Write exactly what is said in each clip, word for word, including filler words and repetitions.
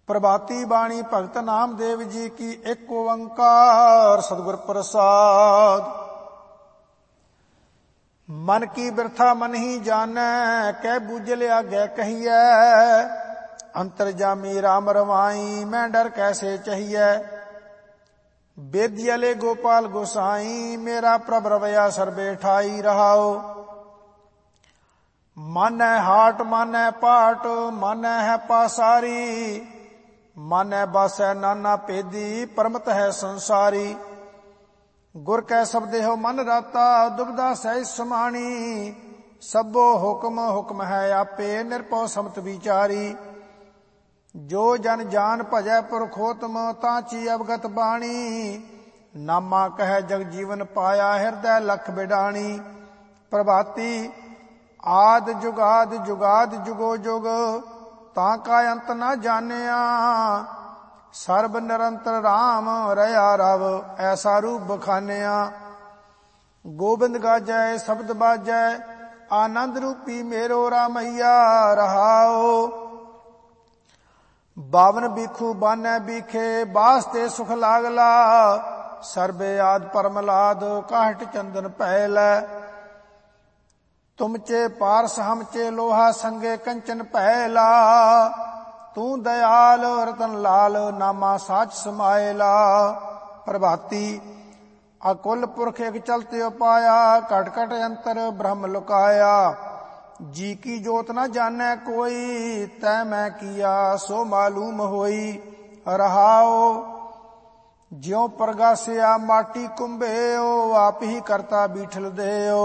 प्रभाती बाणी भगत नामदेव जी की। एक ओंकार सतगुर प्रसाद। मन की बिरथा मन ही जानै, कह बूझल आगे कहिए। अंतरजामी राम रवाई, मैं डर कैसे चाहिए। बेदियले गोपाल गोसाई, मेरा प्रभ रवैया सर्बे ठाई रहाओ। मन है हाट मन है पाट, मन है पासारी। मन है बस है नाना पेदी, परमत है संसारी। गुर कै शब्दे हो मन राता, दुबदा सहज समाणी। सबो हुक्म हुक्म है आपे, निरपौ समत विचारी। जो जन जान भजै पुरखोतम, तांची अवगत बाणी। नामा कह जग जीवन पाया, हृदय लख बिडाणी। प्रभाती आद जुगाद जुगाद जुगो जुग, तां का अंत न जानिया। सर्ब निरंतर राम रया रव, ऐसा रूप बखानिया। गोबिंद गाजै शब्द बाजै, आनंद रूपी मेरो रामैया रहाओ। बावन बिखू बानै बीखे, बासते सुख लागला। सर्बे आद परमलाद, काहट चंदन पहलै। तुमचे पारस हमचे लोहा, संगे कंचन पहला। तू दयाल रतन लाल, नामा साच समायला। प्रभाती अकुल पुरख एक चलते उपाया, कट कट अंतर ब्रह्म लुकाया। जी की जोत न जाने कोई, तै मैं किया सो मालूम होई रहाओ। ज्यों प्रगासिया माटी कुंभेओ, आप ही करता बीठल देओ।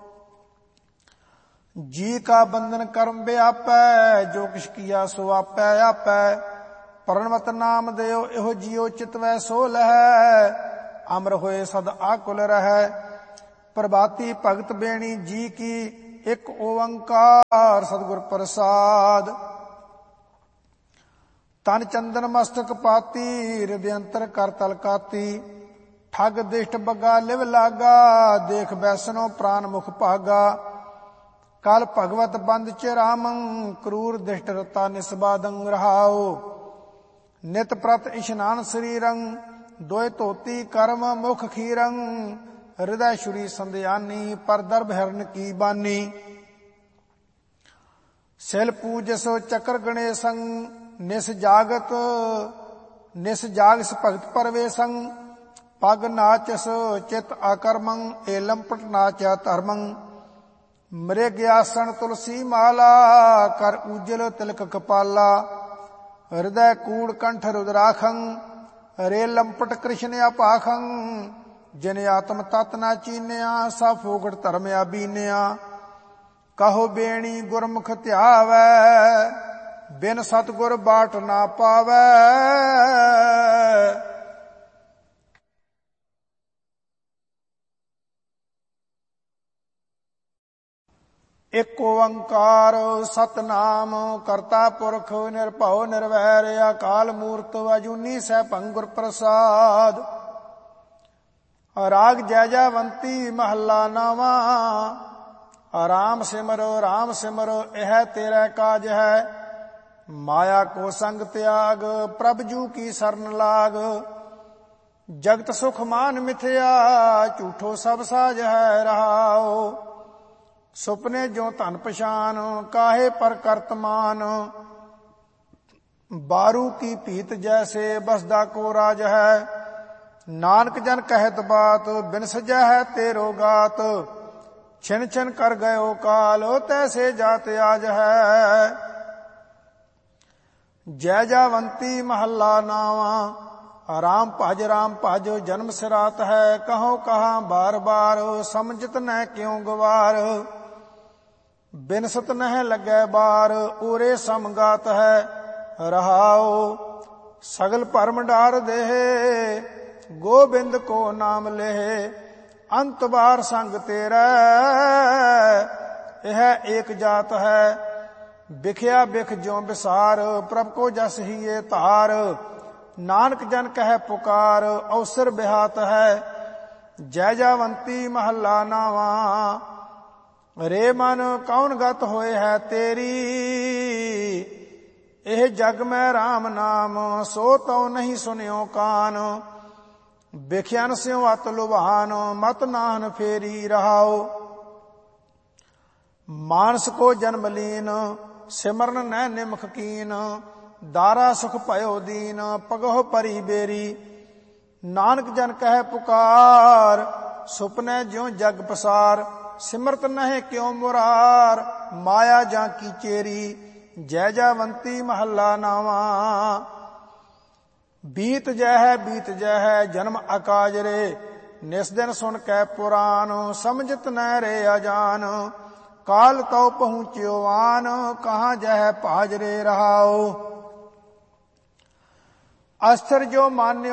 जी का बंधन कर्म व्यापै, जो किछ किया सो आपै आपै। प्रणवत नाम देओ एहो जियो, चितवै सो लहै। अमर होए सद आकुल रहै। प्रभाती भगत बेणी जी की, एक ओंकार सतगुर प्रसाद। तन चंदन मस्तक पाती, हृदय अंतर कर तलकाती। ठग दिष्ट बगा लिव लागा, देख बैसनो प्राण मुख भागा। कल भगवत बंद चिरामं, क्रूर दिष्ट रता निस्बादं रहाओ। नित प्रत इशनान शरीरं, दोय धोती कर्म मुख खीरं। हृदय शुरी संध्यानी, पर दर्भ हिरन की बानी। सिल पूजस चक्र गणेशं, निस जागत निस जागस भगत परवेशं। पग नाचस चित आकर्मं, ए लंपट नाचा धर्मं। मृग आसन तुलसी माला, कर उज्जल तिलक कपाला। हृदय कूड़ कंठ रुद्राखं, रे लंपट कृष्ण अपाखं। जिन आत्म तत् न चीन्या, सा फोगट धर्म बीन्या। कहो बेणी गुरमुख ध्यावै, बिन सतगुर बाट ना पावै। एक ओंकार सतनाम, करता पुरख निरभਉ निरवैर। अकाल मूर्त अजूनी सैभं गुर प्रसाद। राग जयजयवंती महला नावा, राम सिमरो राम सिमरो यह तेरा काज है। माया को संग त्याग, प्रभ जू की शरण लाग। जगत सुख मान मिथ्या, झूठो सब साज है रहाओ। सुपने जो धन पछान, काहे पर करतमान। बारू की पीत जैसे, बसदा को राज है। नानक जन कहत बात, बिन सजा है तेरो गात। छिन छिन कर गयो काल, तैसे जात आज है। जय जावंती महला नावा, राम भज राम भज जन्म सिरात है। कहो कहाँ बार बार, समझत न क्यों गवार। बिनसत नह लगे बार, ओरे समगात है रहाओ। सगल परम डार देह, गोबिंद को नाम लेह। अंत बार संग तेरा, यह एक जात है। बिख्या बिख ज्यों बिसार, प्रभ को जस ही ये तार। नानक जन कह पुकार, अवसर बिहात है। जय जावंती महला नावा, रे मन कौन गत होए है तेरी। ਇਹ ਜਗ ਮੈਂ RAM ਨਾਮ ਸੋ ਤਉ ਨਹੀਂ ਸੁਨਿਓ ਕਾਨ। ਵਿਖਿਆਨ ਸਿਉ ਅਤ ਲੁਭਾਨ ਮਤ ਨਾਹਨ ਫੇਰੀ ਰਹਾਓ। ਮਾਨਸ ਕੋ ਜਨਮ ਲੀਨ ਸਿਮਰਨ ਨੈ ਨਿਮਖ ਕੀਨ। ਦਾਰਾ ਸੁਖ ਭਇਓ ਦੀਨ ਪਗਹੁ ਪਰੀ ਬੇਰੀ। ਨਾਨਕ ਜਨ ਕਹਿ ਪੁਕਾਰ ਸੁਪਨੇ ਜਿਉ ਜਗ ਪਸਾਰ। ਸਿਮਰਤ ਨਹਿ ਕਿਉ ਮੁਰਾਰ ਮਾਇਆ ਜਾਂ ਕੀ ਚੇਰੀ। ਜੈ ਜੈਵੰਤੀ ਮਹੱਲਾ ਨਾਵਾਂ। ਬੀਤ ਜੈ ਹੈ ਬੀਤ ਜੈ ਹੈ ਜਨਮ ਅਕਾਜ ਰੇ। ਨਿਸ ਦਿਨ ਸੁਨ ਕੈ ਪੁਰਾਨ ਸਮਝਤ ਨੈ ਰੇ ਅਜਾਨ। ਕਾਲ ਤਉ ਪਹੁੰਚਿਓ ਆਨ ਕਹਾਂ ਜੈ ਭਾਜ ਰੇ ਰਹਾਓ। ਅਸਥਿਰ ਜੋ ਮਾਨਿਓ